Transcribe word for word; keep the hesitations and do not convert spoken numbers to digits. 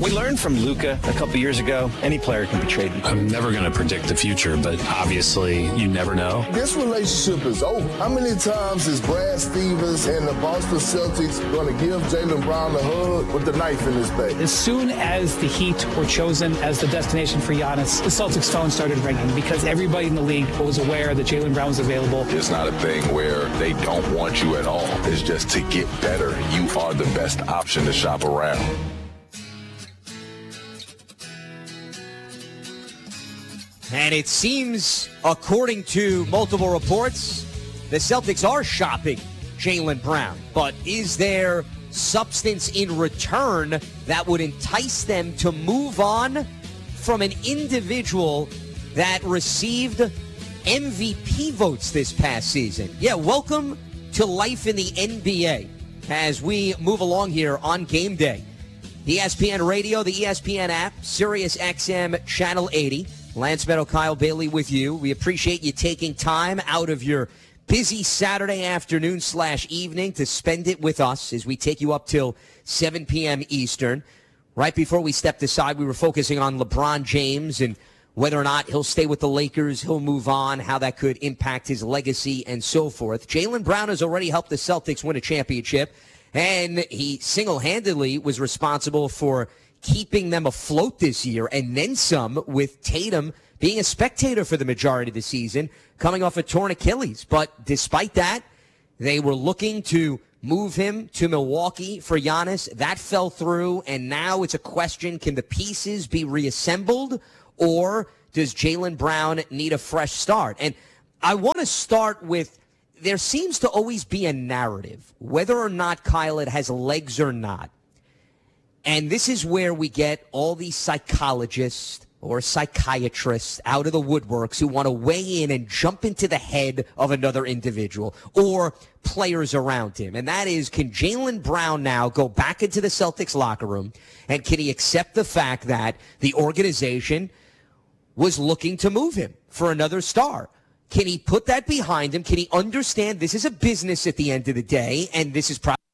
We learned from Luka a couple years ago, any player can be traded. I'm never going to predict the future, but obviously you never know. This relationship is over. How many times is Brad Stevens and the Boston Celtics going to give Jaylen Brown a hug with the knife in his back? As soon as the Heat were chosen as the destination for Giannis, the Celtics phone started ringing because everybody in the league was aware that Jaylen Brown was available. It's not a thing where they don't want you at all. It's just to get better, you are the best option to shop around. And it seems, according to multiple reports, the Celtics are shopping Jaylen Brown. But is there substance in return that would entice them to move on from an individual that received M V P votes this past season? Yeah, welcome to life in the N B A as we move along here on game day. E S P N Radio, the E S P N app, Sirius X M Channel eighty. Lance Meadow, Kyle Bailey with you. We appreciate you taking time out of your busy Saturday afternoon slash evening to spend it with us as we take you up till seven p.m. Eastern. Right before we stepped aside, we were focusing on LeBron James and whether or not he'll stay with the Lakers, he'll move on, how that could impact his legacy and so forth. Jaylen Brown has already helped the Celtics win a championship, and he single-handedly was responsible for keeping them afloat this year, and then some, with Tatum being a spectator for the majority of the season, coming off a torn Achilles. But despite that, they were looking to move him to Milwaukee for Giannis. That fell through, and now it's a question, can the pieces be reassembled, or does Jaylen Brown need a fresh start? And I want to start with, there seems to always be a narrative, whether or not, Kyle, it has legs or not. And this is where we get all these psychologists or psychiatrists out of the woodworks who want to weigh in and jump into the head of another individual or players around him. And that is, can Jaylen Brown now go back into the Celtics locker room, and can he accept the fact that the organization was looking to move him for another star? Can he put that behind him? Can he understand this is a business at the end of the day, and this is probably